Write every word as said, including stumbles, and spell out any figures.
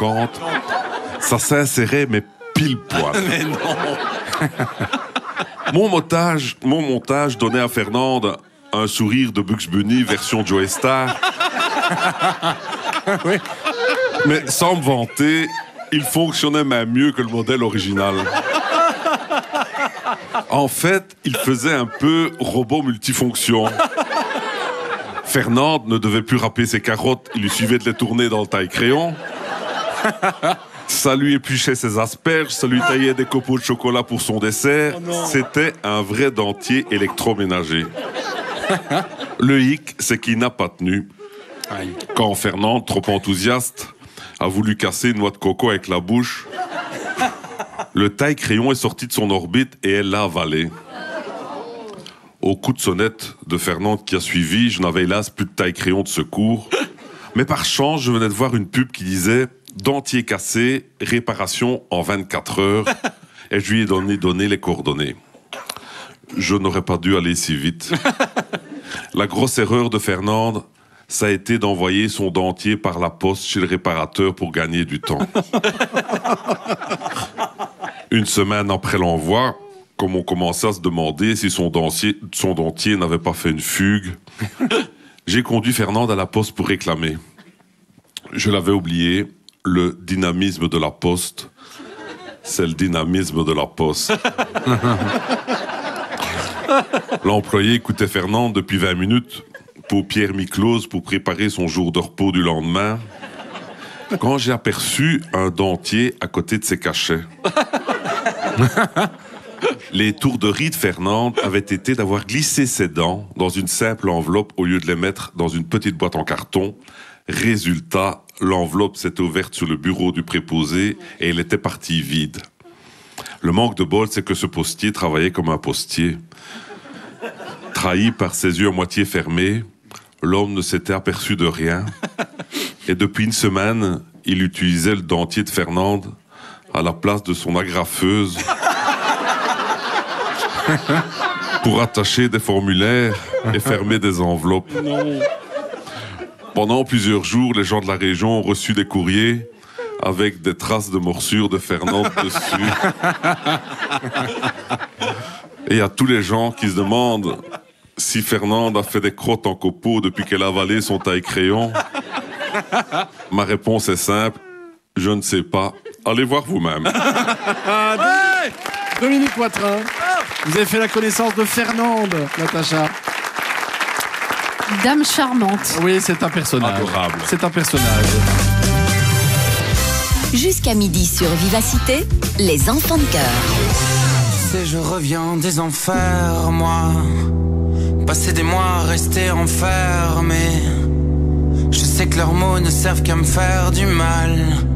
cinquante, ça s'insérait mais pile poil. Mais non. Mon montage, mon montage donnait à Fernande un sourire de Bugs Bunny version Joey Star. Oui. Mais sans me vanter, il fonctionnait même mieux que le modèle original. En fait, il faisait un peu robot multifonction. Fernande ne devait plus râper ses carottes, il lui suffisait de les tourner dans le taille-crayon. Ça lui épluchait ses asperges, ça lui taillait des copeaux de chocolat pour son dessert. Oh C'était un vrai dentier électroménager. Le hic, c'est qu'il n'a pas tenu. Aïe. Quand Fernande, trop enthousiaste, a voulu casser une noix de coco avec la bouche, le taille-crayon est sorti de son orbite et elle l'a avalé. Au coup de sonnette de Fernande qui a suivi, je n'avais hélas plus de taille-crayon de secours. Mais par chance, je venais de voir une pub qui disait « Dentier cassé, réparation en vingt-quatre heures » et je lui ai donné, donné les coordonnées. Je n'aurais pas dû aller si vite. La grosse erreur de Fernande, ça a été d'envoyer son dentier par la poste chez le réparateur pour gagner du temps. Une semaine après l'envoi, comme on commençait à se demander si son dentier, son dentier n'avait pas fait une fugue, j'ai conduit Fernande à la poste pour réclamer. Je l'avais oublié, le dynamisme de la poste, c'est le dynamisme de la poste. L'employé écoutait Fernande depuis vingt minutes, paupières mi-closes pour préparer son jour de repos du lendemain, quand j'ai aperçu un dentier à côté de ses cachets. Les tourderies de Fernande avaient été d'avoir glissé ses dents dans une simple enveloppe au lieu de les mettre dans une petite boîte en carton. Résultat, l'enveloppe s'était ouverte sur le bureau du préposé et elle était partie vide. Le manque de bol, c'est que ce postier travaillait comme un postier. Trahi par ses yeux à moitié fermés, l'homme ne s'était aperçu de rien. Et depuis une semaine, il utilisait le dentier de Fernande à la place de son agrafeuse pour attacher des formulaires et fermer des enveloppes. Non. Pendant plusieurs jours, les gens de la région ont reçu des courriers avec des traces de morsures de Fernande dessus. Et il y a tous les gens qui se demandent si Fernande a fait des crottes en copeaux depuis qu'elle a avalé son taille-crayon. Ma réponse est simple, je ne sais pas. Allez voir vous-même. Ouais. Dominique Poitrin, vous avez fait la connaissance de Fernande, Natacha. Dame charmante. Oui, c'est un personnage. Adorable. C'est un personnage. Jusqu'à midi sur Vivacité, les enfants de cœur. C'est je reviens des enfers, moi. Passer des mois restés enfermés. Je sais que leurs mots ne servent qu'à me faire du mal.